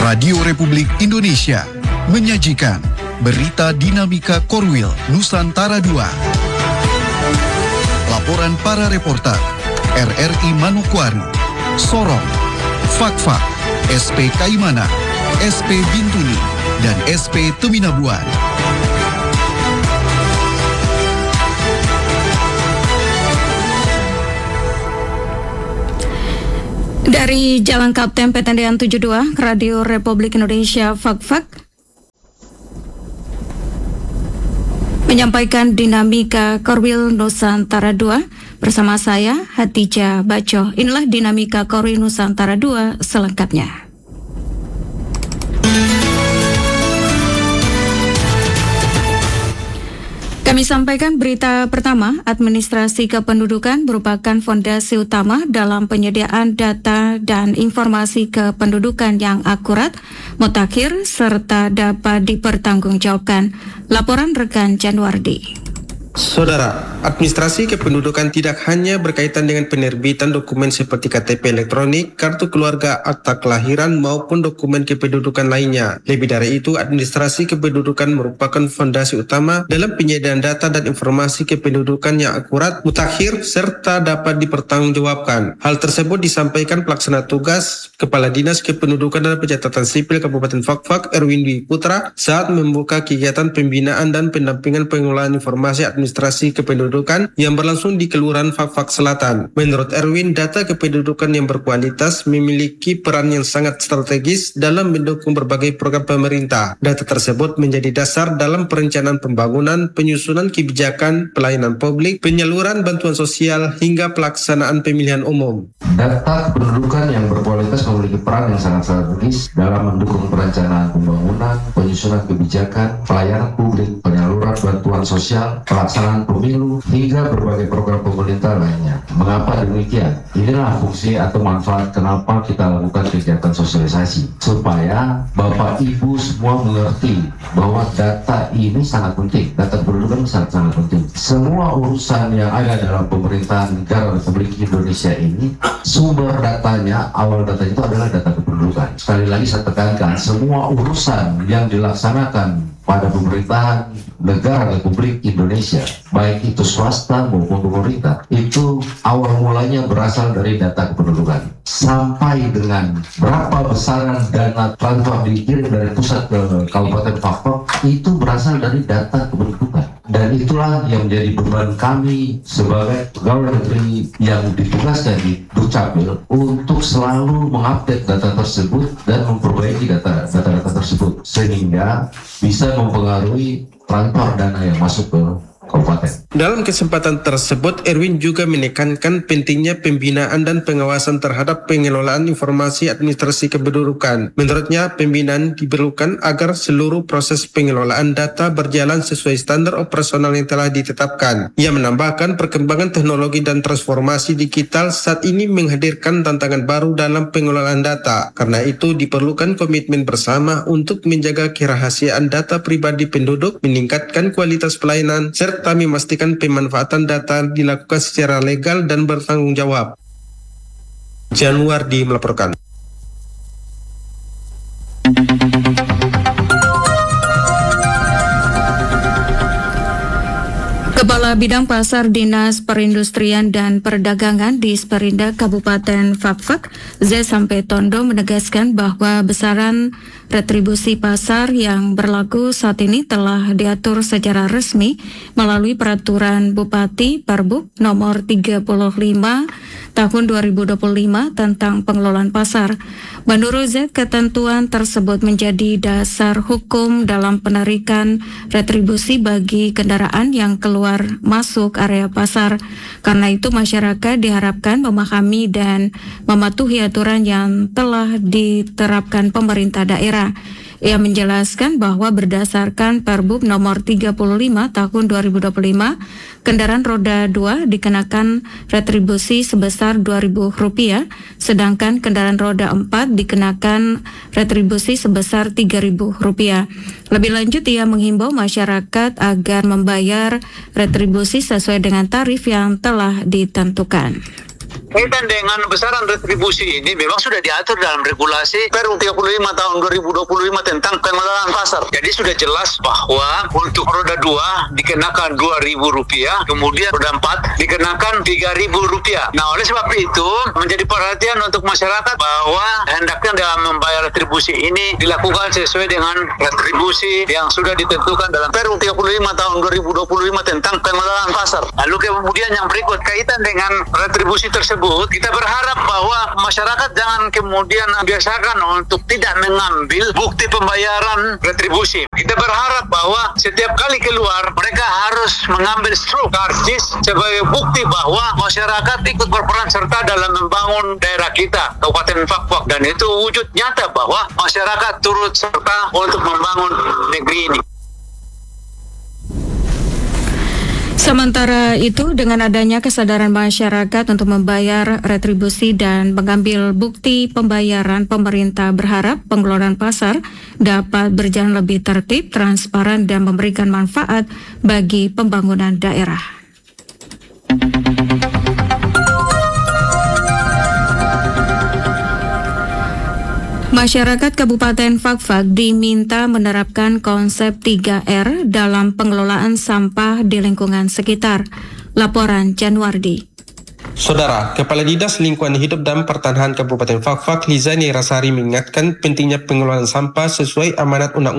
Radio Republik Indonesia menyajikan Berita Dinamika Korwil Nusantara II. Laporan para reporter RRI Manokwari, Sorong, Fakfak, SP Kaimana, SP Bintuni, dan SP Teminabuan. Dari Jalan Kapten Petendean 72, Radio Republik Indonesia Fakfak menyampaikan Dinamika Korwil Nusantara II bersama saya, Hatijah Baco. Inilah Dinamika Korwil Nusantara II selengkapnya. Kami sampaikan berita pertama, administrasi kependudukan merupakan fondasi utama dalam penyediaan data dan informasi kependudukan yang akurat, mutakhir, serta dapat dipertanggungjawabkan. Laporan rekan Januardi. Saudara, administrasi kependudukan tidak hanya berkaitan dengan penerbitan dokumen seperti KTP elektronik, kartu keluarga, akta kelahiran, maupun dokumen kependudukan lainnya. Lebih dari itu, administrasi kependudukan merupakan fondasi utama dalam penyediaan data dan informasi kependudukan yang akurat, mutakhir, serta dapat dipertanggungjawabkan. Hal tersebut disampaikan pelaksana tugas Kepala Dinas Kependudukan dan Pencatatan Sipil Kabupaten Fakfak, Erwin Dwi Putra, saat membuka kegiatan pembinaan dan pendampingan pengelolaan informasi administrasi kependudukan yang berlangsung di Kelurahan Fakfak Selatan. Menurut Erwin, data kependudukan yang berkualitas memiliki peran yang sangat strategis dalam mendukung berbagai program pemerintah. Data tersebut menjadi dasar dalam perencanaan pembangunan, penyusunan kebijakan, pelayanan publik, penyaluran bantuan sosial, hingga pelaksanaan pemilihan umum. Data kependudukan yang berkualitas memiliki peran yang sangat strategis dalam mendukung perencanaan pembangunan, penyusunan kebijakan, pelayanan publik, penyaluran bantuan sosial, pelaksanaan pemilu, hingga berbagai program pemerintah lainnya. Mengapa demikian? Inilah fungsi atau manfaat kenapa kita lakukan kegiatan sosialisasi, supaya Bapak Ibu semua mengerti bahwa data ini sangat penting. Data kependudukan sangat penting. Semua urusan yang ada dalam pemerintahan negara Republik Indonesia ini, sumber datanya, awal datanya itu adalah data kependudukan. Sekali lagi saya tekankan, semua urusan yang dilaksanakan pada pemerintahan negara Republik Indonesia, baik itu swasta maupun pemerintah, itu awal mulanya berasal dari data kependudukan. Sampai dengan berapa besaran dana transfer dikirim dari pusat ke Kabupaten Fakfak, itu berasal dari data kependudukan. Dan itulah yang menjadi beban kami sebagai pegawai negeri yang ditugaskan di Dukcapil untuk selalu mengupdate data tersebut dan memperbaiki data-data tersebut sehingga bisa mempengaruhi transfer dana yang masuk ke kabupaten. Dalam kesempatan tersebut, Erwin juga menekankan pentingnya pembinaan dan pengawasan terhadap pengelolaan informasi administrasi kependudukan. Menurutnya, pembinaan diperlukan agar seluruh proses pengelolaan data berjalan sesuai standar operasional yang telah ditetapkan. Ia menambahkan perkembangan teknologi dan transformasi digital saat ini menghadirkan tantangan baru dalam pengelolaan data. Karena itu diperlukan komitmen bersama untuk menjaga kerahasiaan data pribadi penduduk, meningkatkan kualitas pelayanan, serta memastikan pemanfaatan data dilakukan secara legal dan bertanggung jawab. Januardi melaporkan. Kepala Bidang Pasar Dinas Perindustrian dan Perdagangan di Disperindak Kabupaten Fakfak, Z. Tondo menegaskan bahwa besaran retribusi pasar yang berlaku saat ini telah diatur secara resmi melalui Peraturan Bupati Perbuk nomor 35 tahun 2025 tentang pengelolaan pasar. Menurut Z, ketentuan tersebut menjadi dasar hukum dalam penarikan retribusi bagi kendaraan yang keluar masuk area pasar. Karena itu masyarakat diharapkan memahami dan mematuhi aturan yang telah diterapkan pemerintah daerah. Ia menjelaskan bahwa berdasarkan Perbuk nomor 35 tahun 2025, kendaraan roda 2 dikenakan retribusi sebesar Rp2.000, sedangkan kendaraan roda 4 dikenakan retribusi sebesar Rp3.000. Lebih lanjut, ia menghimbau masyarakat agar membayar retribusi sesuai dengan tarif yang telah ditentukan. Kaitan dengan besaran retribusi ini memang sudah diatur dalam regulasi Perun 35 tahun 2025 tentang pengelolaan pasar. Jadi sudah jelas bahwa untuk roda 2 dikenakan Rp2.000, kemudian roda 4 dikenakan Rp3.000. Nah, oleh sebab itu menjadi perhatian untuk masyarakat bahwa hendaknya dalam membayar retribusi ini dilakukan sesuai dengan retribusi yang sudah ditentukan dalam Perun 35 tahun 2025 tentang pengelolaan pasar. Lalu kemudian yang berikut kaitan dengan retribusi tersebut, kita berharap bahwa masyarakat jangan kemudian biasakan untuk tidak mengambil bukti pembayaran retribusi. Kita berharap bahwa setiap kali keluar mereka harus mengambil stroke karcis sebagai bukti bahwa masyarakat ikut berperan serta dalam membangun daerah kita, Kabupaten Fakfak, dan itu wujud nyata bahwa masyarakat turut serta untuk membangun negeri ini. Sementara itu, dengan adanya kesadaran masyarakat untuk membayar retribusi dan mengambil bukti pembayaran, pemerintah berharap pengelolaan pasar dapat berjalan lebih tertib, transparan, dan memberikan manfaat bagi pembangunan daerah. Masyarakat Kabupaten Fakfak diminta menerapkan konsep 3R dalam pengelolaan sampah di lingkungan sekitar. Laporan Januardi. Saudara, Kepala Dinas Lingkungan Hidup dan Pertanahan Kabupaten Fakfak, Lizani Rasari, mengingatkan pentingnya pengelolaan sampah sesuai amanat Undang-Undang